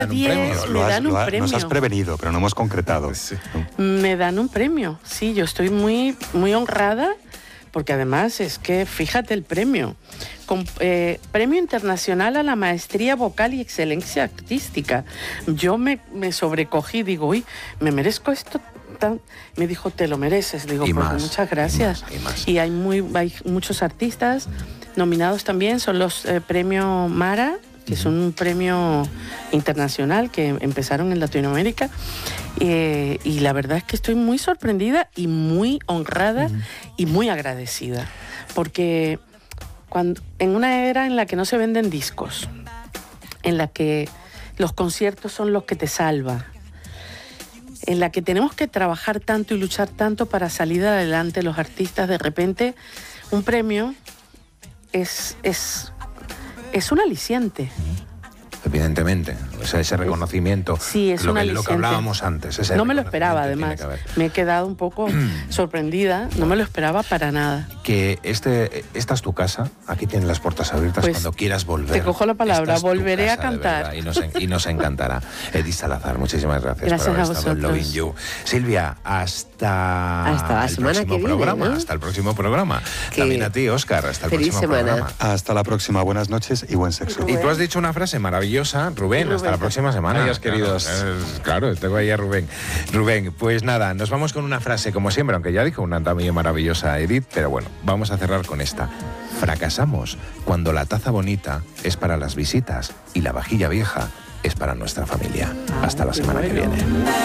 10 me dan un premio. Nos has prevenido, pero no hemos concretado. Sí. Me dan un premio, sí, yo estoy muy, muy honrada, porque además es que, fíjate el premio, Premio Internacional a la Maestría Vocal y Excelencia Artística. Yo me sobrecogí, digo, uy, me merezco esto. Me dijo, te lo mereces. Digo, y pues más, muchas gracias. Y más. Y hay muchos artistas nominados también, son los Premio Mara, que es un premio internacional que empezaron en Latinoamérica, y la verdad es que estoy muy sorprendida y muy honrada y muy agradecida, porque en una era en la que no se venden discos, en la que los conciertos son los que te salvan, en la que tenemos que trabajar tanto y luchar tanto para salir adelante los artistas, de repente un premio es un aliciente. Evidentemente, o sea, ese reconocimiento, sí, es lo un que aliciente. hablábamos antes. No me lo esperaba, además. Me he quedado un poco sorprendida, no me lo esperaba para nada. Que esta es tu casa, aquí tienes las puertas abiertas, Pues, cuando quieras volver. te cojo la palabra, volveré casa, a cantar. Y nos encantará. Edith Salazar, muchísimas gracias, Gracias por haber a estado en vosotros. Loving You. Silvia, hasta la el semana próximo que viene, programa. ¿no? Hasta el próximo programa. Que También a ti, Óscar, hasta el feliz próximo semana. programa. Hasta la próxima. Buenas noches y buen sexo. Y tú has dicho una frase maravillosa, Rubén, hasta la próxima semana. Adiós, queridos. Claro, tengo ahí a Rubén. Rubén, pues nada, nos vamos con una frase como siempre, aunque ya dijo una también maravillosa Edith, pero bueno, vamos a cerrar con esta. Fracasamos cuando la taza bonita es para las visitas y la vajilla vieja es para nuestra familia. Hasta la semana que viene.